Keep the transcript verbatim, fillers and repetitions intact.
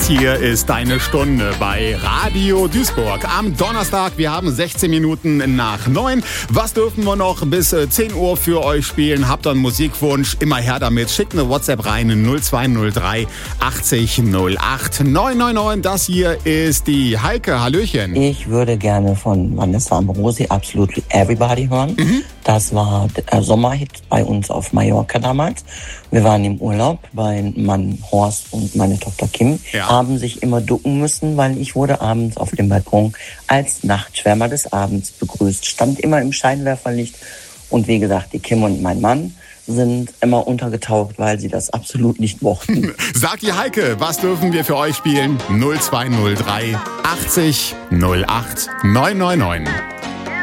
hier ist deine Stunde bei Radio Duisburg am Donnerstag. Wir haben sechzehn Minuten nach neun. Was dürfen wir noch bis zehn Uhr für euch spielen? Habt ihr einen Musikwunsch? Immer her damit. Schickt eine WhatsApp rein null zwei null drei achtzig null acht neun neun neun. Das hier ist die Heike. Hallöchen. Ich würde gerne von Vanessa Ambrosi Absolutely Everybody hören. Mhm. Das war der Sommerhit bei uns auf Mallorca damals. Wir waren im Urlaub, weil mein Horst und meine Tochter Kim ja. haben sich immer ducken müssen, weil ich wurde abends auf dem Balkon als Nachtschwärmer des Abends begrüßt. Stand immer im Scheinwerferlicht und wie gesagt, die Kim und mein Mann sind immer untergetaucht, weil sie das absolut nicht mochten. Sagt die Heike, was dürfen wir für euch spielen? null zwei null drei achtzig null acht neun neun neun.